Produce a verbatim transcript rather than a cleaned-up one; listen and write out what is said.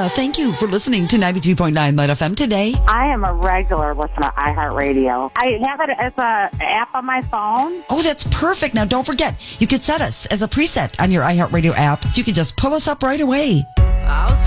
Linda, thank you for listening to ninety-three point nine Light F M today. I am a regular listener to iHeartRadio. I have it as an app on my phone. Oh, that's perfect. Now, don't forget, you could set us as a preset on your iHeartRadio app, so you can just pull us up right away.